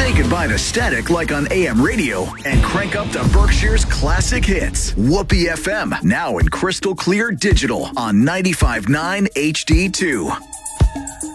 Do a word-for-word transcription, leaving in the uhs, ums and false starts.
Say goodbye to static like on A M radio and crank up to Berkshire's classic hits. Whoopee F M, now in crystal clear digital on ninety-five point nine H D two.